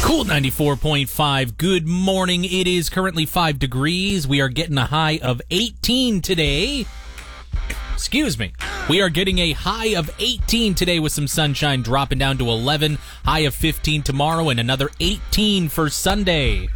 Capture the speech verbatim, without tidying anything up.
Cool ninety-four point five. Good morning. It is currently five degrees. We are getting a high of eighteen today. Excuse me. We are getting a high of eighteen today with some sunshine, dropping down to eleven. High of fifteen tomorrow and another eighteen for Sunday.